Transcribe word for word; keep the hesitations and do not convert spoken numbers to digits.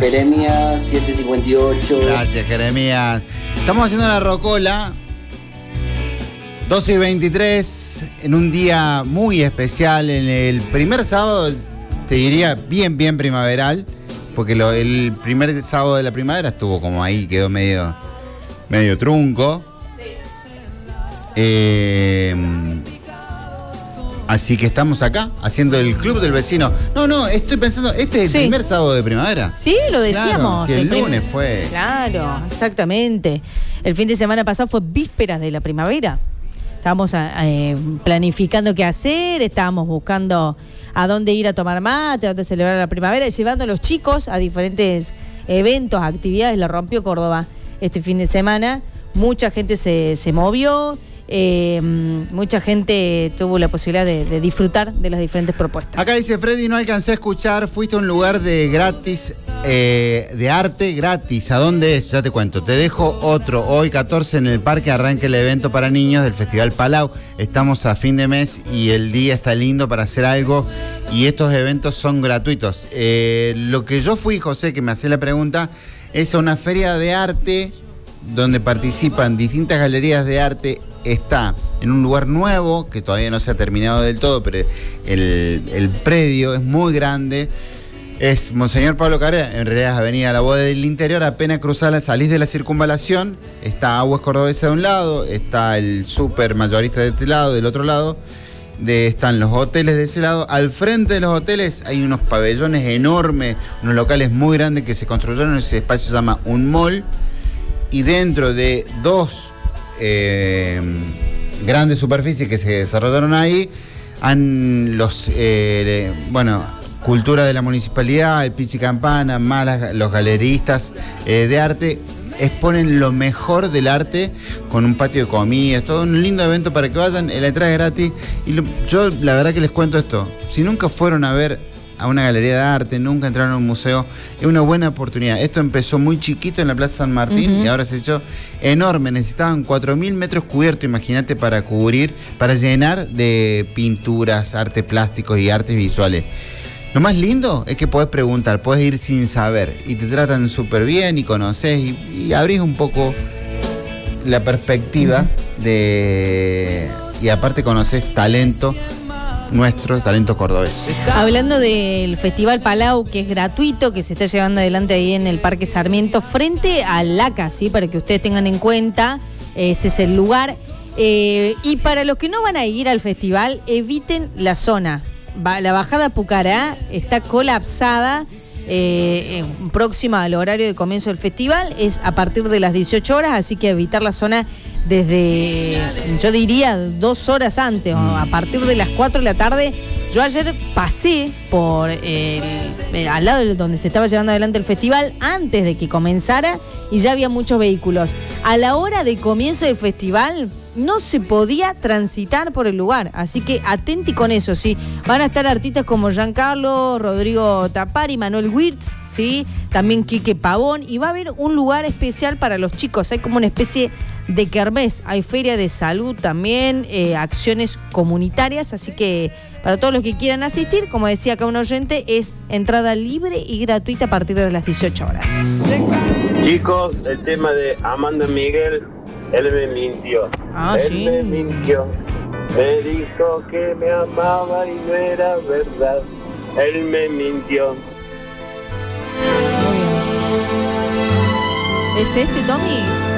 Jeremías siete cincuenta y ocho. Gracias, Jeremías. Estamos haciendo la rocola. doce y veintitrés, en un día muy especial, en el primer sábado, te diría bien, bien primaveral, porque lo, el primer sábado de la primavera estuvo como ahí, quedó medio, medio trunco. Eh, así que estamos acá, haciendo el Club del Vecino. No, no, estoy pensando, este es el Sí. primer sábado de primavera. Sí, lo decíamos. Claro, si el prim- lunes fue. Claro, exactamente. El fin de semana pasado fue vísperas de la primavera. Estábamos eh, planificando qué hacer, estábamos buscando a dónde ir a tomar mate, a dónde celebrar la primavera, y llevando a los chicos a diferentes eventos, actividades. La rompió Córdoba este fin de semana. Mucha gente se, se movió. Eh, mucha gente tuvo la posibilidad de, de disfrutar de las diferentes propuestas. Acá dice Freddy, no alcancé a escuchar, fuiste a un lugar de gratis, eh, de arte gratis. ¿A dónde es? Ya te cuento. Te dejo otro. Hoy catorce en el parque arranca el evento para niños del Festival Palau. Estamos a fin de mes y el día está lindo para hacer algo y estos eventos son gratuitos. Eh, lo que yo fui, José, que me hacía la pregunta, es a una feria de arte donde participan distintas galerías de arte. Está en un lugar nuevo, que todavía no se ha terminado del todo, pero el, el predio es muy grande. Es Monseñor Pablo Carrera, en realidad es Avenida La Boda del Interior. Apenas cruzás, salís de la circunvalación, está Aguas Cordobesa de un lado, está el súper mayorista de este lado, del otro lado, de, están los hoteles de ese lado. Al frente de los hoteles hay unos pabellones enormes, unos locales muy grandes que se construyeron. Ese espacio se llama un mall, y dentro de dos Eh, grandes superficies que se desarrollaron ahí, han los eh, bueno, cultura de la municipalidad, el Pichi Campana, más los galeristas eh, de arte exponen lo mejor del arte con un patio de comidas, todo un lindo evento para que vayan. La entrada es gratis y lo, yo la verdad que les cuento esto, si nunca fueron a ver a una galería de arte, nunca entraron a un museo, es una buena oportunidad. Esto empezó muy chiquito en la Plaza San Martín, uh-huh, y ahora se hizo enorme. Necesitaban cuatro mil metros cubiertos, imagínate, para cubrir, para llenar de pinturas, arte plásticos y artes visuales. Lo más lindo es que podés preguntar, podés ir sin saber y te tratan súper bien y conocés y, y abrís un poco la perspectiva, uh-huh, de... y aparte conocés talento, nuestro talento cordobés. Hablando del Festival Palau, que es gratuito, que se está llevando adelante ahí en el Parque Sarmiento, frente al LACA, ¿sí? Para que ustedes tengan en cuenta, ese es el lugar. Eh, y para los que no van a ir al festival, eviten la zona. Va, la bajada Pucará está colapsada. Eh, eh, próxima al horario de comienzo del festival, es a partir de las dieciocho horas, así que evitar la zona desde, yo diría, dos horas antes, o a partir de las cuatro de la tarde. Yo ayer pasé por eh, el, al lado de donde se estaba llevando adelante el festival antes de que comenzara y ya había muchos vehículos. A la hora de comienzo del festival no se podía transitar por el lugar, así que atenti con eso, ¿sí? Van a estar artistas como Giancarlo, Rodrigo Tapari, Manuel Wirtz, ¿sí? También Quique Pavón, y va a haber un lugar especial para los chicos. Hay como una especie de kermés, hay feria de salud también, eh, acciones comunitarias, así que para todos los que quieran asistir, como decía acá un oyente, es entrada libre y gratuita a partir de las dieciocho horas. Chicos, el tema de Amanda Miguel, él me mintió. Ah, él sí. me mintió. Me dijo que me amaba y no era verdad. Él me mintió. Muy bien. ¿Es este, Tommy?